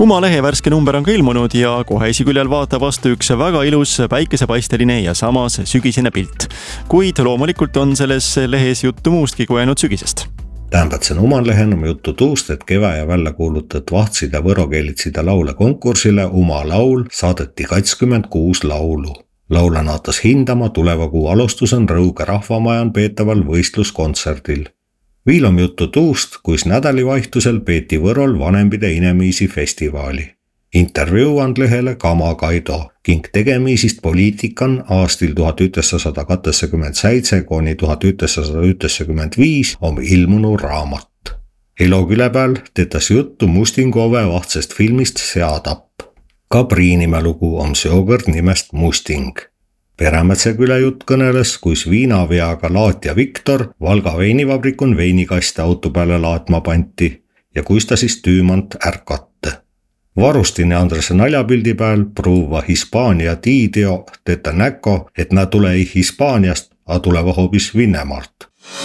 Uma lehe värske number on ka ilmunud ja kohe esiküljel vaatab vastu üks väga ilus päikesepaisteline ja samas sügisene pilt. Kuid loomulikult on selles lehes juttu muustki kui ainult sügisest. Tämpätsen Uman lehen on juttu tuust, et kevää välja kuulutat vahtsida võrokeelitsida laule konkursile Uma laul saadeti 26 laulu. Laula naatas hindama tuleva kuu alustusen Rõuge rahvamajan peetaval võistluskontserdil. Viil on juttu tuust, kuis nädalivaihtusel peeti Võrol vanembide inemiisi festivali. Intervjuu and lehele Kama Kaido, king tegemiisist poliitikan aastil 1987 kuni 1995 on ilmunu raamat. Eloküle peal teetas juttu Mustingove vahtsest filmist Seatapp. Ka Priinimäe lugu on seokord nimest Musting. Perämätse küle jutt kõneles, kuis viinaveaga laatja Viktor Valga veinivabrikun veinikaste auto peale laatma panti ja kuis ta siis tüümant ärkatte. Varustine Andrese naljapildi peal pruuva Hispaania tiidio teeta näko, et nad tule ei Hispaaniast, a tuleva hoopis Vinnemaalt.